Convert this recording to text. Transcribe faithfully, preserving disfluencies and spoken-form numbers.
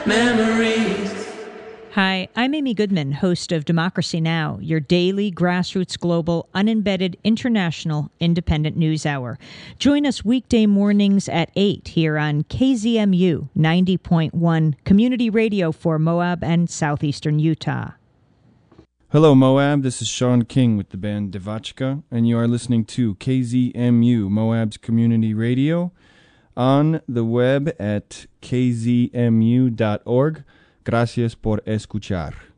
memories. Hi, I'm Amy Goodman, host of Democracy Now!, your daily grassroots global, unembedded, international, independent news hour. Join us weekday mornings at eight here on K Z M U ninety point one, community radio for Moab and southeastern Utah. Hello, Moab. This is Sean King with the band Devachka, and you are listening to K Z M U, Moab's community radio, on the web at k z m u dot org. Gracias por escuchar.